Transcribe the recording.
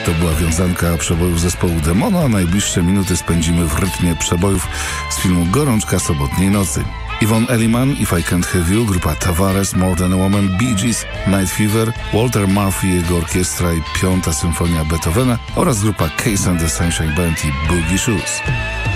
To była wiązanka przebojów zespołu Demono, a najbliższe minuty spędzimy w rytmie przebojów z filmu Gorączka sobotniej nocy. Yvonne Elliman, If I Can't Have You, grupa Tavares, More Than a Woman, Bee Gees, Night Fever, Walter Murphy, jego orkiestra i 5. symfonia Beethovena oraz grupa Case and the Sunshine Band i Boogie Shoes.